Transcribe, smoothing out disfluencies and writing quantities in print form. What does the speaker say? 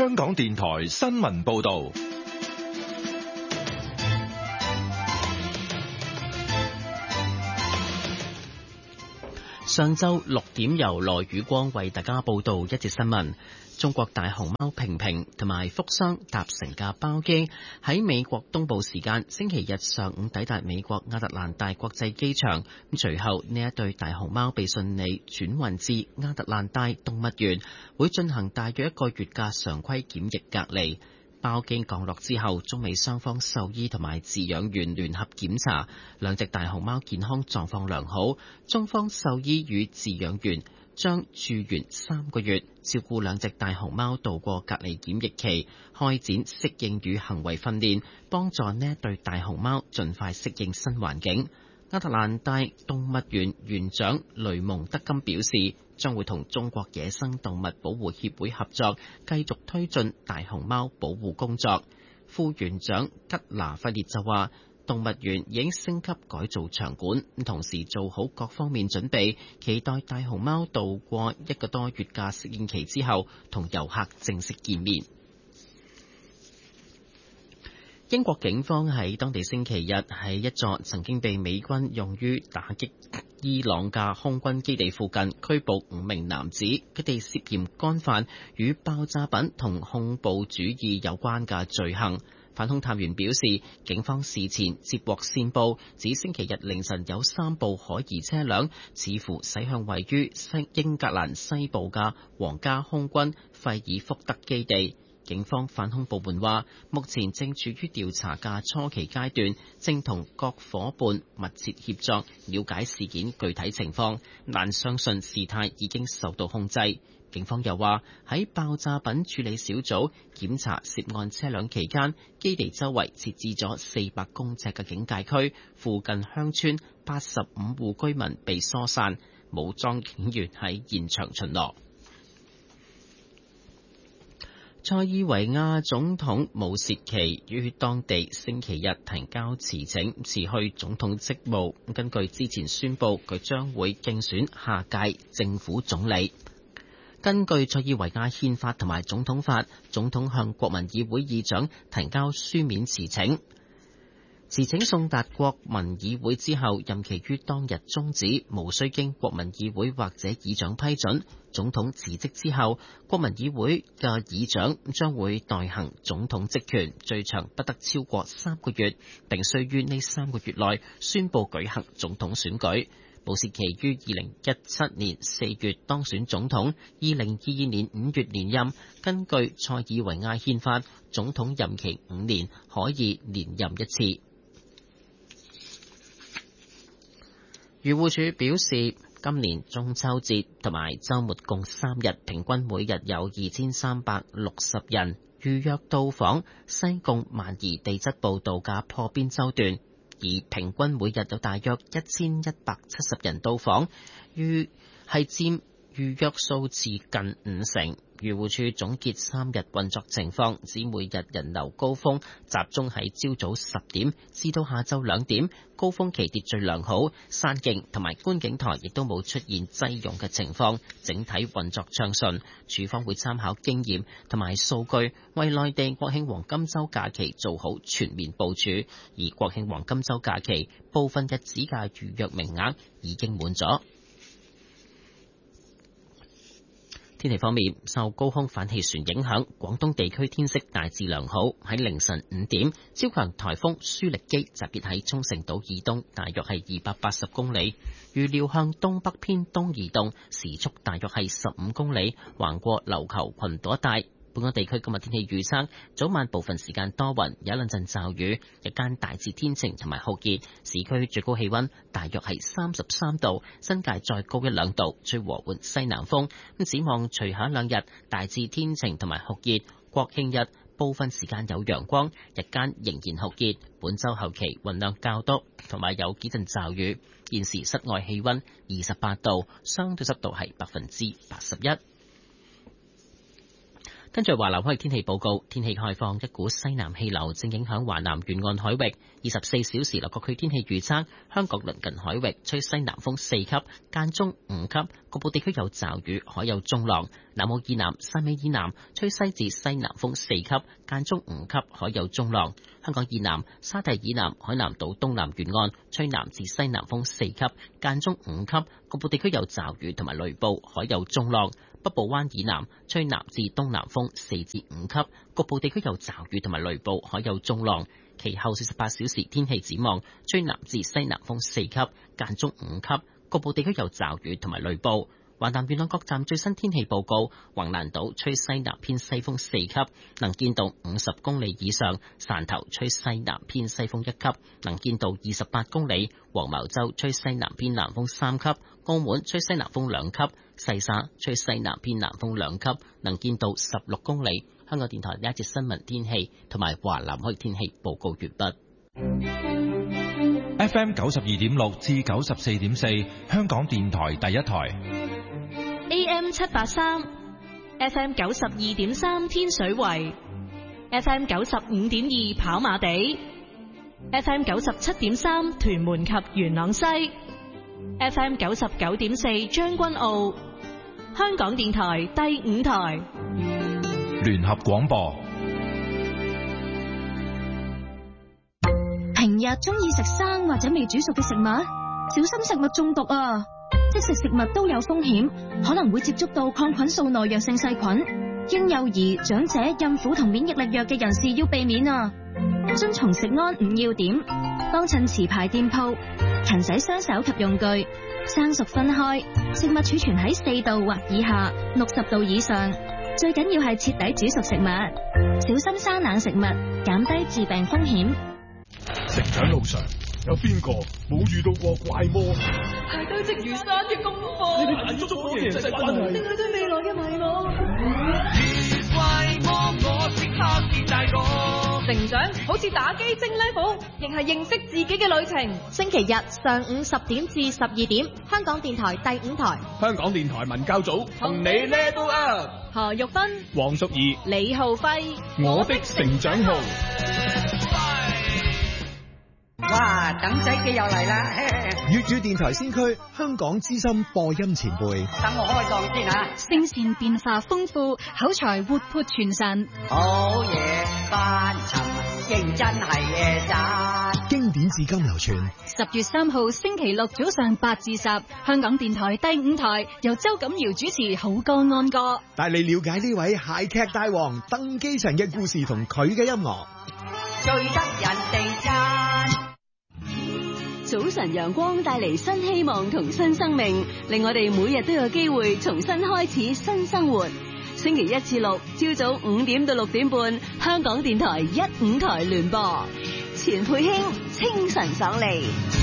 香港電台新聞報道。 上晝6點，由羅宇光為大家報道一節新聞。中國大熊貓平平同埋福箱搭乘嘅包機喺美國東部時間星期日上午抵達美國亞特蘭大國際機場，隨後呢一對大熊貓被順利轉運至亞特蘭大動物園，會進行大約1個月嘅常規檢疫隔離。包機降落之後，中美雙方獸醫同埋飼養員聯合檢查，兩隻大熊貓健康狀況良好。中方獸醫與飼養員將駐園3個月，照顧兩隻大熊貓度過隔離檢疫期，開展適應與行為訓練，幫助呢一對大熊貓盡快適應新環境。亞特蘭大動物園園長雷蒙德金表示，將會同中國野生動物保護協會合作，繼續推進大熊貓保護工作。副園長吉拿費列就話，動物園已經升級改造場館，同時做好各方面準備，期待大熊貓度過1個多月嘅適應期之後，同遊客正式見面。英國警方喺當地星期日喺一座曾經被美軍用於打擊伊朗嘅空軍基地附近拘捕5名男子，佢哋涉嫌干犯與爆炸品同恐怖主義有關嘅罪行。反恐探員表示，警方事前接獲線報，指星期日凌晨有3部可疑車輛似乎駛向位於英格蘭西部嘅皇家空軍費爾福德基地。警方反恐部門話，目前正處於調查嘅初期階段，正同各夥伴密切協作，了解事件具體情況，但相信事態已經受到控制。警方又話，喺爆炸品處理小組檢查涉案車輛期間，基地周圍設置咗400公尺嘅警戒區，附近鄉村85戶居民被疏散，武裝警員喺現場巡邏。塞爾維亞總統武切奇於當地星期日提交辭請，辭去總統職務。根據之前宣布，佢將會競選下屆政府總理。根據塞爾維亞憲法同埋總統法，總統向國民議會議長提交書面辭請。辭請送達國民議會之後，任期於當日終止，無需經國民議會或者議長批准。總統辭職之後，國民議會嘅議長將會代行總統職權，最長不得超過3個月，並須於呢3個月內宣布舉行總統選舉。武切奇於2017年4月當選總統，2022年5月連任。根據塞爾維亞憲法，總統任期5年，可以連任1次。漁護署表示，今年中秋節同埋週末共3日，平均每日有2360人預約到訪西貢萬宜地質步道嘅破邊洲段，而平均每日有大約1170人到訪，係佔預約數字近50%。漁護署總結3日運作情況，指每日人流高峰集中喺朝早10點至到下晝2點，高峰期秩序良好，山徑同埋觀景台亦都冇出現擠擁嘅情況，整體運作暢順。署方會參考經驗同埋數據，為內地國慶黃金週假期做好全面部署。而國慶黃金週假期部分日子嘅預約名額已經滿咗。天氣方面，受高空反氣旋影響，廣東地區天色大致良好。喺凌晨5點，超強颱風舒力基集結喺沖繩島以東，大約係280公里，預料向東北偏東移動，時速大約係15公里，橫過琉球群島一帶。本港地區今日天氣預測，早晚部分時間多雲，有兩陣驟雨，日間大致天晴同埋酷熱，市區最高氣溫大約係33度，新界再高1-2度，吹和緩西南風。展望隨後2日大致天晴同埋酷熱，國慶日部分時間有陽光，日間仍然酷熱。本週後期雲量較多，同埋有幾陣驟雨。現時室外氣溫28度，相對濕度係81%。 跟住華南海域天氣報告，天氣概況，一股西南氣流正影響華南沿岸海域。24小時內各區天氣預測：香港鄰近海域吹西南風4級，間中5級，局部地區有驟雨，海有中浪。南澳以南、汕尾以南吹西至西南風4級，間中5級，海有中浪。香港以南、沙堤以南、海南島東南沿岸吹南至西南風4級，間中5級，局部地區有驟雨同埋雷暴，海有中浪。北部灣以南吹南至東南風4至5級，局部地區有驟雨同埋雷暴，海有中浪。其後48小時天氣展望，吹南至西南風4級，間中5級，局部地區有驟雨同埋雷暴。華南沿岸各站最新天氣報告：橫瀾島吹西南偏西風4級，能見度50公里以上；汕頭吹西南偏西風1級，能見度28公里；黃茅洲吹西南偏南風3級；澳門吹西南風2級；西沙吹西南偏南風2級，能見度16公里。香港電台呢一節新聞天氣同埋華南海天氣報告完畢。 FM 92.6至94.4，香港電台第一台。 AM 783 FM 92.3天水圍 FM 95.2跑馬地 FM 97.3屯門及元朗西 FM 99.4將軍澳。香港電台第5台聯合廣播。 平日中意食生或者未煮熟嘅食物，小心食物中毒啊！即食食物都有風險，可能會接觸到抗菌素耐藥性細菌。嬰幼兒、長者、孕婦同免疫力弱嘅人士要避免啊！遵從食安5要點，幫襯持牌店鋪，勤洗雙手及用具，生熟分開，食物儲存喺4度或以下，60度以上。最緊要係徹底煮熟食物，小心生冷食物，減低致病風險。 成長路上有邊個冇遇到過怪魔？ 係堆積如山嘅功課， 呢啲難捉摸嘅人際關係， 定係對未來嘅迷惘。 遇怪魔，我即刻變大個。 成長好似打機升 level，亦係認識自己嘅旅程。 星期日上午10點至12點，香港電台第5台， 香港電台文教組同你 level up。 何玉芬、 黃淑儀、 李浩輝， 我的成長號。 哇，等仔嘅又嚟啦！ 粵語電台先驅，香港資深播音前輩。 等我開檔先啊！ 聲線變化豐富，口才活潑傳神。 好嘢，翻尋認真係嘢咋？ 經典至今流傳。 10月3號星期六早上8至10，香港電台第5台由周錦堯主持《好歌安歌》， 帶你了解呢位諧劇大王鄧寄塵嘅故事同佢嘅音樂， 最得人哋讚。 早晨陽光帶嚟新希望同新生命，令我哋每日都有機會重新開始新生活。星期1至6朝早5點到6點半，香港電台1、5台聯播，錢佩卿清晨爽利。